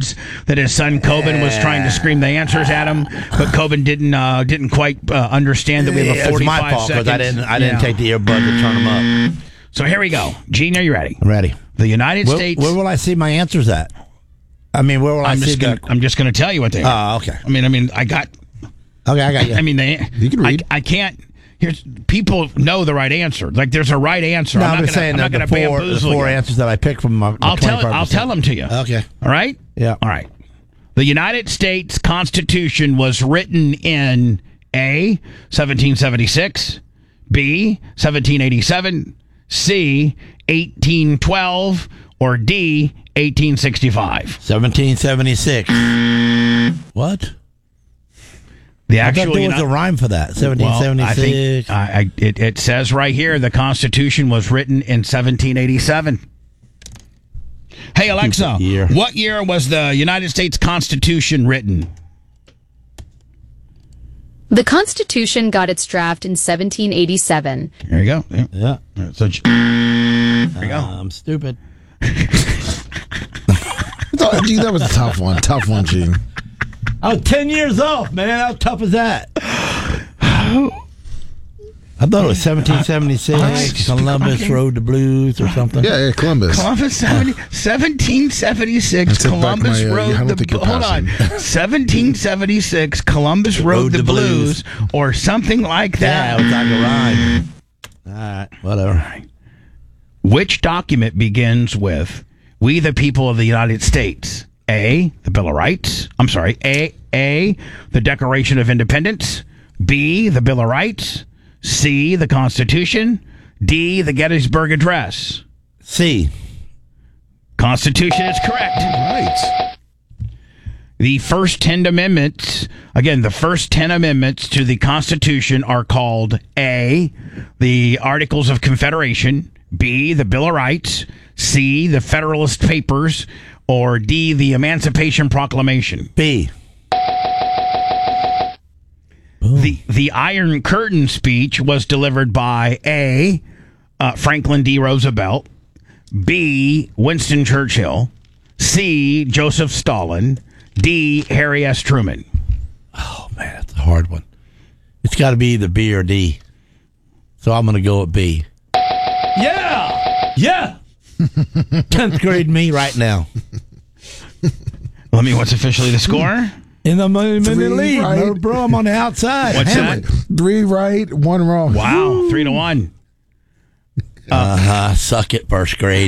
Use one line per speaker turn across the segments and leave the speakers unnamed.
words that his son Coben was trying to scream the answers at him, but Coben didn't quite understand that we have a 45
It's my fault because I didn't take the earbud to turn them up.
So here we go. Gene, are you ready?
I'm ready.
The United States.
Where will I see my answers at? I mean, where will I see them?
I'm just going to tell you what they are.
Oh, okay.
I mean, I got.
Okay, I got you.
I mean,
you can read.
I can't. People know the right answer. Like there's a right answer.
No,
I'm
just saying
not
the
going to
four answers that I picked from my
I'll tell them to you.
Okay.
All right?
Yeah.
All right. The United States Constitution was written in A, 1776, B, 1787, C, 1812, or D, 1865.
1776. What?
The
I
actual
thought there was a rime for that. 1776.
Well, I think it says right here the Constitution was written in 1787. Hey, Alexa, what year was the United States Constitution written?
The Constitution got its draft in 1787.
There you go.
Yeah.
So, there you go.
I'm stupid.
Gee, that was a tough one. Tough one, Gene.
I was 10 years off, man. How tough is that? I thought it was 1776. Columbus rode the blues or something.
Yeah, Columbus.
1776. Columbus rode the blues. Hold on. 1776. Columbus rode the blues, or something like that.
Yeah, it was like a rhyme. All right, whatever.
Which document begins with "We the people of the United States"? A, the Bill of Rights. I'm sorry. A, the Declaration of Independence. B, the Bill of Rights. C, the Constitution. D, the Gettysburg Address.
C.
Constitution is correct.
Right.
The first 10 amendments, again, the first 10 amendments to the Constitution are called A, the Articles of Confederation. B, the Bill of Rights. C, the Federalist Papers. Or D, the Emancipation Proclamation.
B.
The Iron Curtain speech was delivered by A, Franklin D. Roosevelt, B, Winston Churchill, C, Joseph Stalin, D, Harry S. Truman.
Oh, man, that's a hard one. It's got to be either B or D. So I'm going to go with B. Yeah! Yeah! 10th grade me right now.
Let me, what's officially the score?
In the lead.
Right.
No, bro, I'm on the outside.
What's that?
3 right, 1 wrong.
Wow, 3-1.
Suck it, first grade.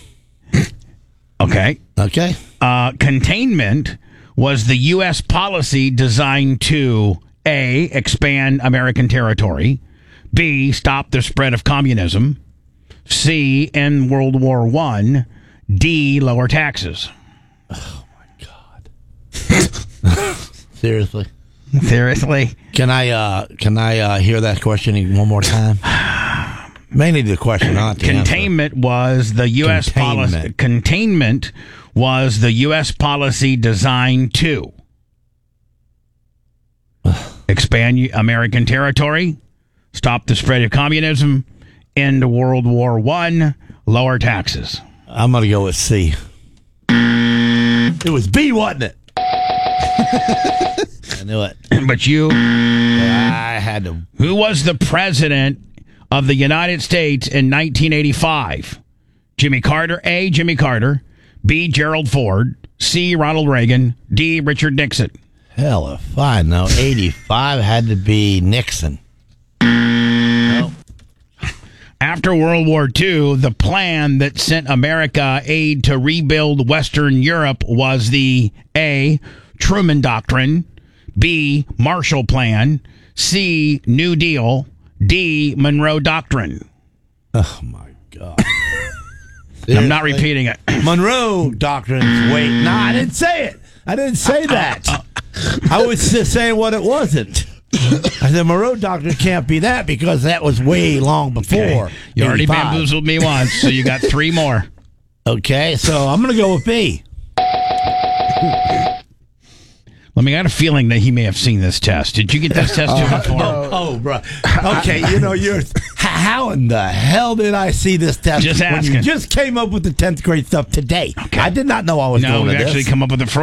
Okay.
Okay.
Containment was the U.S. policy designed to A, expand American territory, B, stop the spread of communism, C, end World War I, D, lower taxes.
Oh, my God. Seriously? Can I hear that question one more time? Mainly the question, not the
Containment
answer.
was the U.S. policy. Containment was the U.S. policy designed to expand American territory, stop the spread of communism, end World War I, lower taxes.
I'm going to go with C. It was B, wasn't it? I knew it.
But
I had to.
Who was the president of the United States in 1985? Jimmy Carter, A, Jimmy Carter, B, Gerald Ford, C, Ronald Reagan, D, Richard Nixon.
Hell if I know. 85 had to be Nixon. Nope.
After World War II, the plan that sent America aid to rebuild Western Europe was the A, Truman Doctrine, B, Marshall Plan, C, New Deal, D, Monroe Doctrine.
Oh, my God.
I'm not repeating it.
Monroe Doctrine's wait. No, I didn't say it. I didn't say that. I was just saying what it wasn't. I said Monroe Doctrine can't be that because that was way long before.
Okay. You already
85.
bamboozled me once, so you got 3 more.
Okay, so I'm going to go with B.
Let me, I got a feeling that he may have seen this test. Did you get this test too before?
Oh, bro. Okay, you're. How in the hell did I see this test?
Just asking.
When you just came up with the 10th grade stuff today.
Okay.
I did not know I was
No,
going
we
to this.
actually come up with it